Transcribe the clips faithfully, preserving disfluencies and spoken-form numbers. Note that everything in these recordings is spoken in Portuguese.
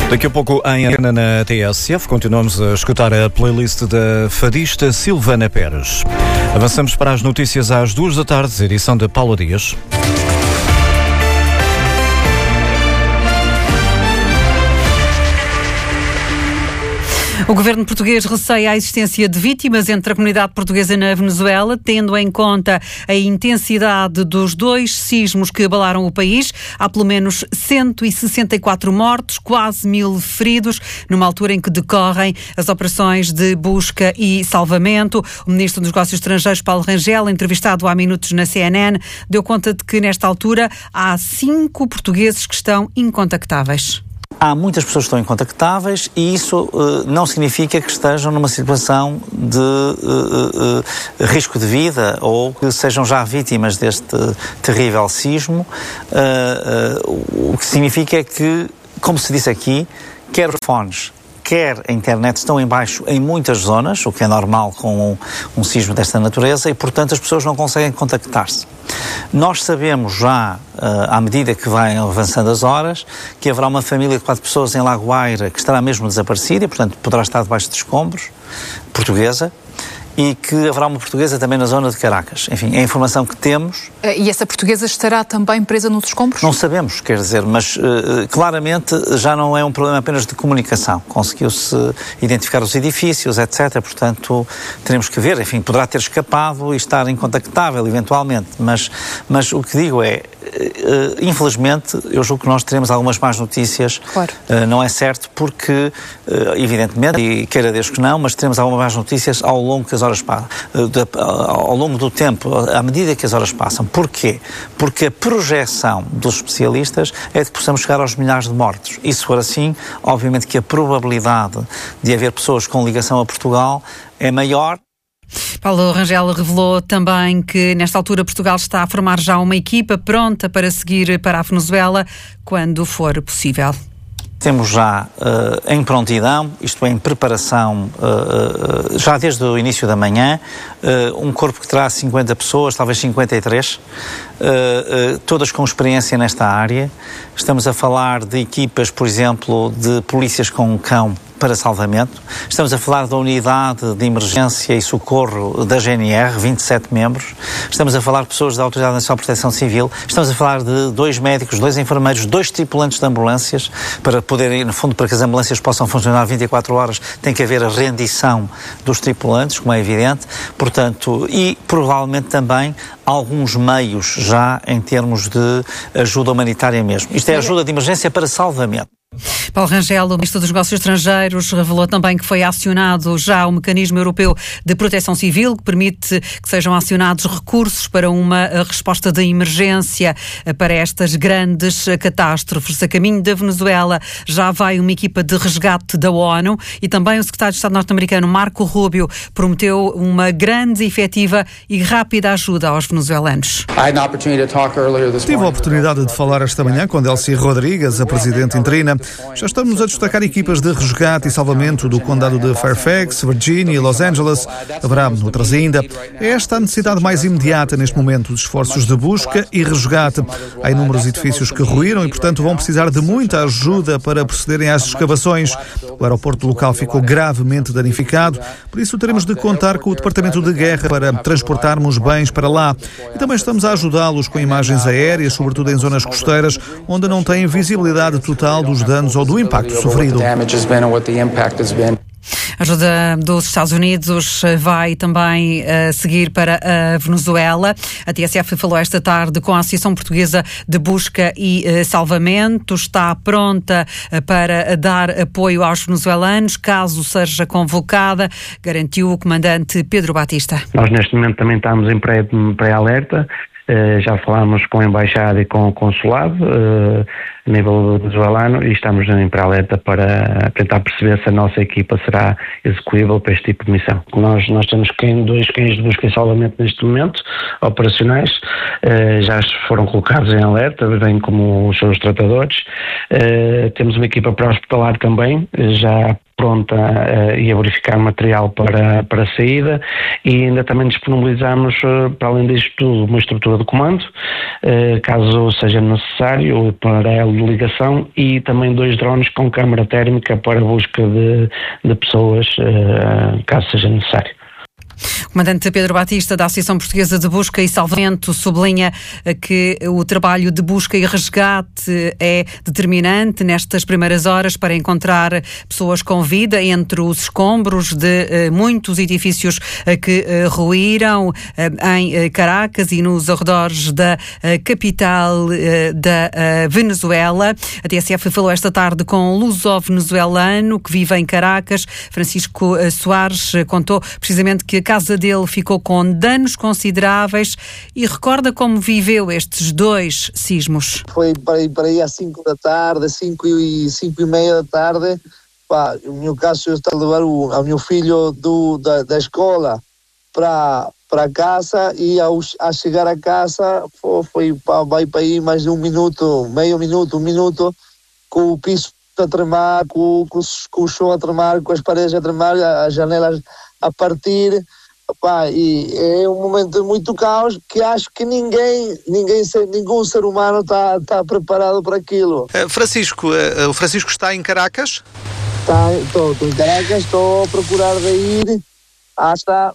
Daqui a pouco em Arena na T S F continuamos a escutar a playlist da fadista Silvana Pérez. Avançamos para as notícias às duas da tarde, edição de Paula Dias. O governo português receia a existência de vítimas entre a comunidade portuguesa na Venezuela, tendo em conta a intensidade dos dois sismos que abalaram o país. Há pelo menos cento e sessenta e quatro mortos, quase mil feridos, numa altura em que decorrem as operações de busca e salvamento. O ministro dos Negócios Estrangeiros, Paulo Rangel, entrevistado há minutos na C N N, deu conta de que, nesta altura, há cinco portugueses que estão incontactáveis. Há muitas pessoas que estão incontactáveis e isso uh, não significa que estejam numa situação de uh, uh, risco de vida ou que sejam já vítimas deste terrível sismo. Uh, uh, o que significa é que, como se disse aqui, quer os fones, quer a internet estão em baixo em muitas zonas, o que é normal com um, um sismo desta natureza, e, portanto, as pessoas não conseguem contactar-se. Nós sabemos já, uh, à medida que vai avançando as horas, que haverá uma família de quatro pessoas em Lagoaira que estará mesmo desaparecida, e, portanto, poderá estar debaixo de escombros, portuguesa, e que haverá uma portuguesa também na zona de Caracas. Enfim, é a informação que temos. E essa portuguesa estará também presa nos escombros? Não sabemos, quer dizer, mas uh, claramente já não é um problema apenas de comunicação. Conseguiu-se identificar os edifícios, etcétera. Portanto, teremos que ver. Enfim, poderá ter escapado e estar incontactável, eventualmente. Mas, mas o que digo é, uh, infelizmente, eu julgo que nós teremos algumas más notícias. Claro. Uh, não é certo porque, uh, evidentemente, e queira Deus que não, mas teremos algumas más notícias ao longo que as horas passam, ao longo do tempo, à medida que as horas passam. Porquê? Porque a projeção dos especialistas é de que possamos chegar aos milhares de mortos. E se for assim, obviamente que a probabilidade de haver pessoas com ligação a Portugal é maior. Paulo Rangel revelou também que, nesta altura, Portugal está a formar já uma equipa pronta para seguir para a Venezuela quando for possível. Temos já uh, em prontidão, isto é, em preparação, uh, uh, já desde o início da manhã, uh, um corpo que terá cinquenta pessoas, talvez cinquenta e três, uh, uh, todas com experiência nesta área. Estamos a falar de equipas, por exemplo, de polícias com cão para salvamento. Estamos a falar da unidade de emergência e socorro da G N R, vinte e sete membros. Estamos a falar de pessoas da Autoridade Nacional de Proteção Civil. Estamos a falar de dois médicos, dois enfermeiros, dois tripulantes de ambulâncias, para poderem, no fundo, para que as ambulâncias possam funcionar vinte e quatro horas, tem que haver a rendição dos tripulantes, como é evidente. Portanto, e provavelmente também alguns meios já em termos de ajuda humanitária mesmo. Isto é ajuda de emergência para salvamento. Paulo Rangel, o Ministro dos Negócios Estrangeiros, revelou também que foi acionado já o Mecanismo Europeu de Proteção Civil, que permite que sejam acionados recursos para uma resposta de emergência para estas grandes catástrofes. A caminho da Venezuela já vai uma equipa de resgate da ONU e também o Secretário de Estado norte-americano, Marco Rubio, prometeu uma grande, efetiva e rápida ajuda aos venezuelanos. Tive a oportunidade de falar esta manhã com Delcy Rodrigues, a Presidente interina. Já estamos a destacar equipas de resgate e salvamento do condado de Fairfax, Virgínia e Los Angeles. Haverá outras ainda. É esta a necessidade mais imediata neste momento, dos esforços de busca e resgate. Há inúmeros edifícios que ruíram e, portanto, vão precisar de muita ajuda para procederem às escavações. O aeroporto local ficou gravemente danificado, por isso teremos de contar com o Departamento de Guerra para transportarmos bens para lá. E também estamos a ajudá-los com imagens aéreas, sobretudo em zonas costeiras, onde não têm visibilidade total dos danos ou do impacto sofrido. A ajuda dos Estados Unidos vai também uh, seguir para a Venezuela. A T S F falou esta tarde com a Associação Portuguesa de Busca e uh, Salvamento. Está pronta uh, para dar apoio aos venezuelanos, caso seja convocada, garantiu o comandante Pedro Batista. Nós neste momento também estamos em pré, pré-alerta. Uh, já falámos com a Embaixada e com o Consulado uh, a nível venezuelano e estamos em pré-alerta para tentar perceber se a nossa equipa será execuível para este tipo de missão. Nós, nós temos dois cães de busca e salvamento neste momento, operacionais, uh, já foram colocados em alerta, bem como os seus tratadores. Uh, temos uma equipa pré-hospitalar também, já pronta uh, e a verificar material para, para a saída, e ainda também disponibilizamos, uh, para além disto tudo, uma estrutura de comando, uh, caso seja necessário, para de ligação e também dois drones com câmara térmica para a busca de, de pessoas, uh, caso seja necessário. O comandante Pedro Batista, da Associação Portuguesa de Busca e Salvamento, sublinha que o trabalho de busca e resgate é determinante nestas primeiras horas para encontrar pessoas com vida entre os escombros de muitos edifícios que ruíram em Caracas e nos arredores da capital da Venezuela. A T S F falou esta tarde com um luso-venezuelano que vive em Caracas. Francisco Soares contou precisamente que a casa dele ficou com danos consideráveis e recorda como viveu estes dois sismos. Foi para aí, para aí às cinco da tarde, cinco e, cinco e meia da tarde. Pá, no meu caso, eu estava a levar o ao meu filho do, da, da escola para para casa e ao a chegar a casa foi, foi pá, vai para aí mais de um minuto, meio minuto, um minuto, com o piso a tremar, com, com, com o chão a tremar, com as paredes a tremar, as janelas a partir. Opa, e é um momento muito caos que acho que ninguém, ninguém nenhum ser humano está tá preparado para aquilo. Uh, Francisco, uh, o Francisco está em Caracas? Estou em Caracas, estou a procurar de ir até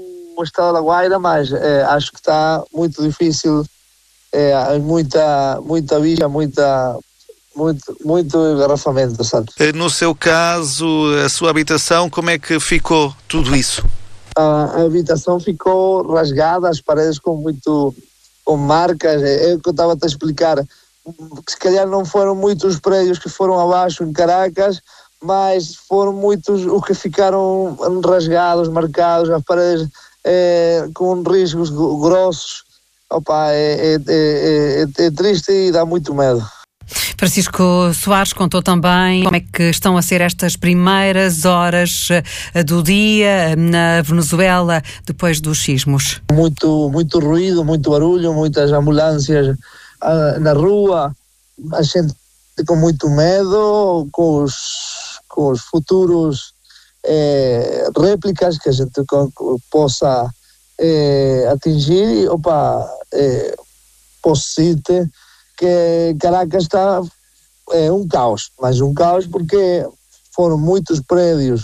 o estado da Guaira, mas é, acho que está muito difícil, é, há muita, muita bicha, muita... Muito, muito engarrafamento, sabe? No seu caso, a sua habitação, como é que ficou tudo isso? A, a habitação ficou rasgada, as paredes com muito com marcas. É o que eu estava a te explicar. Se calhar não foram muitos os prédios que foram abaixo em Caracas, mas foram muitos os que ficaram rasgados, marcados, as paredes é, com riscos grossos. Opa, é, é, é, é, é triste e dá muito medo. Francisco Soares contou também como é que estão a ser estas primeiras horas do dia na Venezuela depois dos sismos. Muito, muito ruído, muito barulho, muitas ambulâncias uh, na rua, a gente com muito medo, com os, com os futuros eh, réplicas que a gente com, possa eh, atingir. Opa, eh, posso dizer que Caracas está é um caos, mas um caos porque foram muitos prédios.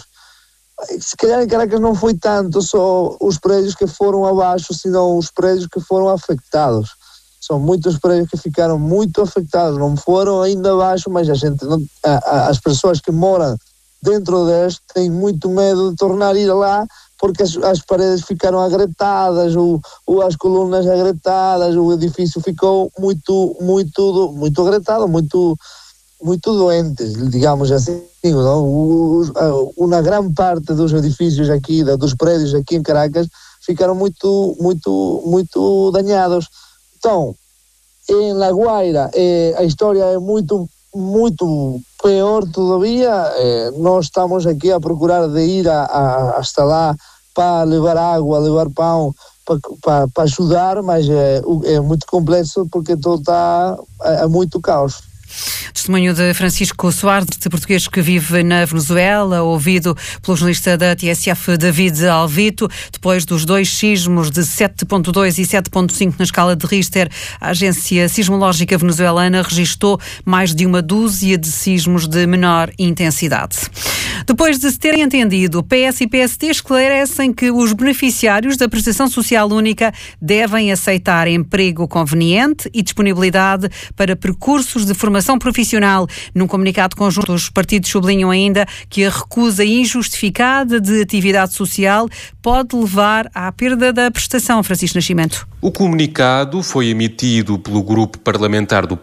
Se calhar em Caracas não foi tanto só os prédios que foram abaixo, senão os prédios que foram afetados. São muitos prédios que ficaram muito afetados, não foram ainda abaixo, mas a gente não, a, a, as pessoas que moram dentro deste têm muito medo de tornar a ir lá, porque as, as paredes ficaram agretadas, ou, ou as colunas agretadas, o edifício ficou muito, muito, muito agretado, muito, muito doente, digamos assim. Não? O, uma grande parte dos edifícios aqui, dos prédios aqui em Caracas, ficaram muito, muito, muito dañados. Então, em La Guaira, eh, a história é muito, muito pior todavia. Eh, nós estamos aqui a procurar de ir a, a, hasta lá para levar água, levar pão, para, para, para ajudar, mas é, é muito complexo porque tudo está é, é muito caos. Testemunho de Francisco Soares, de português que vive na Venezuela, ouvido pelo jornalista da T S F, David Alvito. Depois dos dois sismos de sete ponto dois e sete ponto cinco na escala de Richter, a Agência Sismológica Venezuelana registou mais de uma dúzia de sismos de menor intensidade. Depois de se terem entendido, o P S e P S D esclarecem que os beneficiários da Prestação Social Única devem aceitar emprego conveniente e disponibilidade para percursos de formação profissional. Num comunicado conjunto, os partidos sublinham ainda que a recusa injustificada de atividade social pode levar à perda da prestação. Francisco Nascimento. O comunicado foi emitido pelo grupo parlamentar do